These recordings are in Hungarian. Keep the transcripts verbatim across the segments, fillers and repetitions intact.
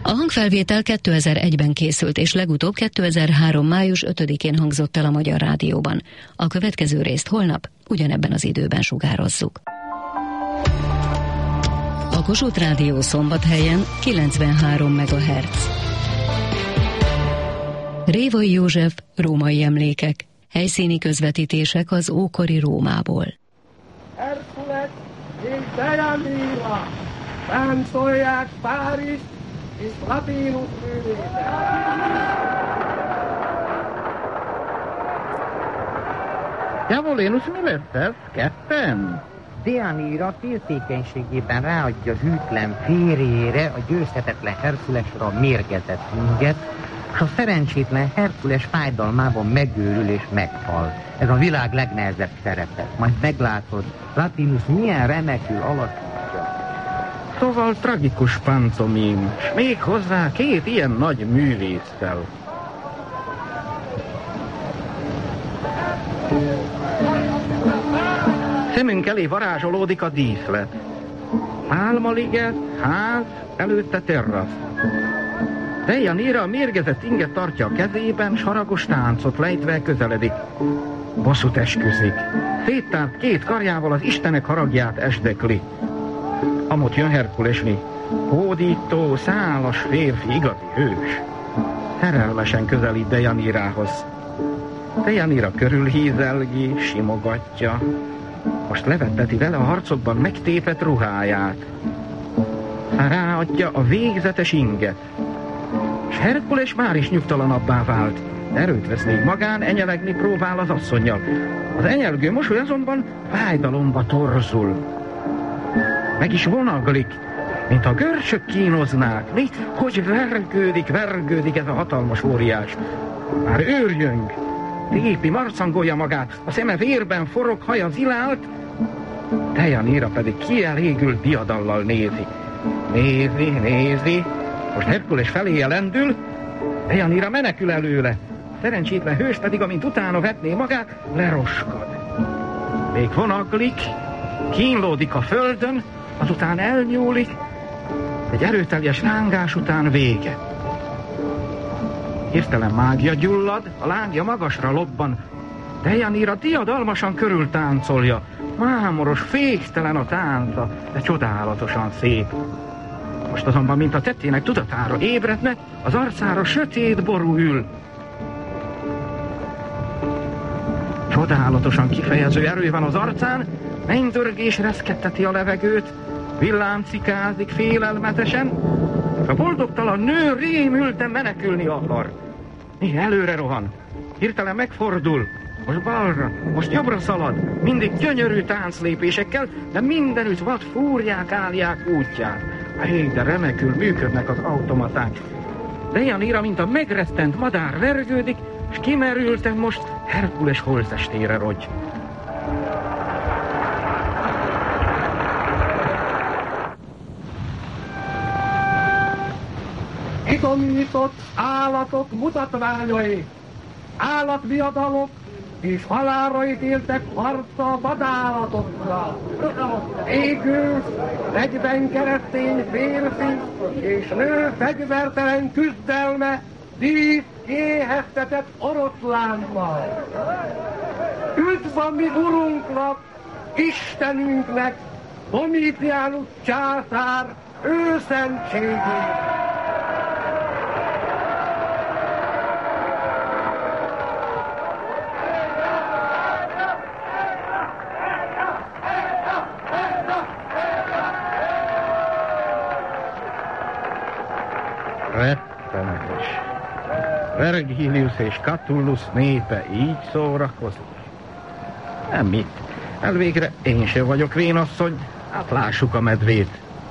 A hangfelvétel kétezer-egyben készült, és legutóbb kétezer-három. május ötödikén hangzott el a Magyar Rádióban. A következő részt holnap ugyanebben az időben sugározzuk. A Kossuth Rádió Szombathelyen kilencvenhárom megahertz. Révai József, római emlékek, helyszíni közvetítések az ókori Rómából. Herkules és Deianira táncolják Párizs és Latinus művészet. Javolénus, mi lesz ez? Ketten? Deianira féltékenységében ráadja hűtlen férjére, a győzhetetlen Herkulesre a mérgezett inget, és a szerencsétlen Herkules fájdalmában megőrül és meghal. Ez a világ legnehezebb szerepe. Majd meglátod, Latinus milyen remekül alakítja. Szóval tragikus pantomim, s még hozzá két ilyen nagy művésszel. Szemünk elé varázsolódik a díszlet. Pálmaliget, ház, előtte terrasz. Deianira a mérgezett inget tartja a kezében, s haragos táncot lejtve közeledik. Bosszút esküszik. Széttárt két karjával az istenek haragját esdekli. Amott jön Herkulesni. Hódító, szálas férfi, igazi hős. Szerelmesen közelít Deianirához. Deianira körülhízelgi, simogatja. Most levetteti vele a harcokban megtépett ruháját. Ráadja a végzetes inget. S Herkules már is nyugtalanabbá vált. Erőt vesz még magán, enyelegni próbál az asszonnyal. Az enyelgő mosoly azonban fájdalomba torzul. Meg is vonaglik, mint a görcsök kínoznák. Mi? Hogy vergődik, vergődik ez a hatalmas óriás. Már őrjöng, tépi, marcangolja magát, a szeme vérben forog, haja zilált, Deianira pedig kielégült diadallal nézi. Nézi, nézi, most Herkules feléje lendül, Deianira menekül előle. Szerencsétlen hős pedig, amint utána vetné magát, leroskad. Még vonaglik, kínlódik a földön, azután elnyúlik, egy erőteljes rángás után vége. Hirtelen mágia gyullad, a lángja magasra lobban. Deianira diadalmasan körül táncolja. Mámoros, féktelen a tánca, de csodálatosan szép. Most azonban, mint a tettének tudatára ébredne, az arcára sötét ború ül. Csodálatosan kifejező erő van az arcán, mennydörgés reszketteti a levegőt, villámcikázik félelmetesen, és a boldogtalan nő rémülten menekülni akar. Mi előre rohan, hirtelen megfordul, most balra, most jobbra szalad, mindig gyönyörű tánclépésekkel, de mindenütt vad fúrják, állják útját. Hé, de remekül működnek az automaták. Deianira, mint a megresztent madár vergődik, és kimerülten most Herkules holttestére rogy. Idomított állatok mutatványai, állatviadalok és halálra ítéltek harca vadállatokra. Égő, egyben keresztény férfi és nő fegyvertelen küzdelme dísz éheztetett oroszlánmal. Üdv a mi urunknak, Istenünknek, Domitianus császár őszentségét! Rettenetes. Vergilius és Catullus népe így szórakozik. Nem mit. Elvégre én sem vagyok vénasszony. Hát lássuk a medvét.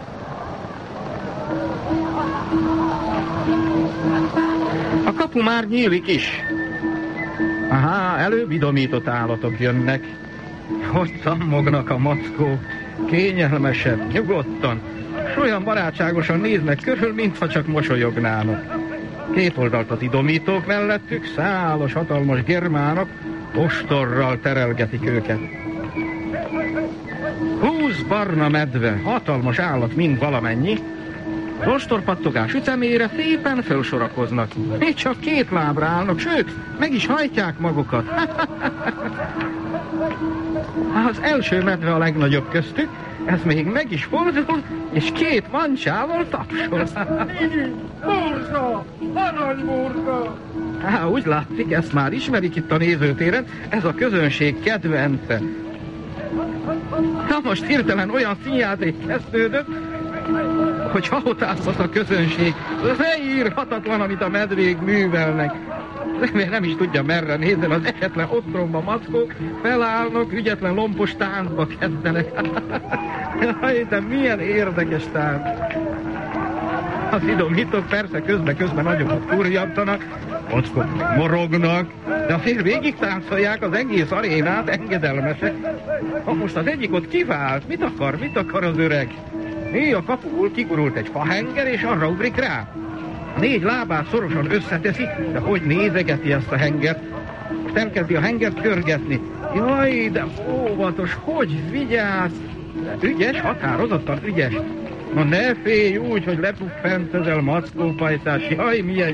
A kapu már nyílik is. Aha, előbb idomított állatok jönnek. Hogy szammognak a mackók. Kényelmesen, nyugodtan, s olyan barátságosan néznek körül, mintha csak mosolyognának. Két oldalt az idomítók mellettük, szálos, hatalmas germánok ostorral terelgetik őket. Húsz barna medve, hatalmas állat, mind valamennyi, Az ostorpattogás ütemére szépen felsorakoznak. Még csak két lábra állnak, sőt, meg is hajtják magukat. Az első medve a legnagyobb köztük, ez még meg is fordul, és két mancsával tapsol. Burza! Aranyburza! Há, úgy látszik, ezt már ismerik itt a nézőtéren, ez a közönség kedvence. Na most hirtelen olyan színjáték kezdődött, hogy halotálzott a közönség. Leírhatatlan, amit a medvék művelnek. Nem, nem is tudja merre nézni, az esetlen ostromba mackók felállnak, ügyetlen lompos táncba kezdenek. Jaj, de milyen érdekes tánc. Az idomítók persze közben-közben nagyokat kurjabtanak, mackók morognak, de azért végig táncolják az egész arénát engedelmesek. Ha most az egyik ott kivált, mit akar, mit akar az öreg? Né, a kapukul kigurult egy fahenger, és arra ugrik rá. Négy lábát szorosan összeteszi, de hogy nézegeti ezt a hengert? Most elkezdi a hengert körgetni. Jaj, de óvatos, hogy vigyázz! Ügyes, határozottan ügyes. Na ne félj úgy, hogy lepuffentezel mackópajtás. Jaj, milyen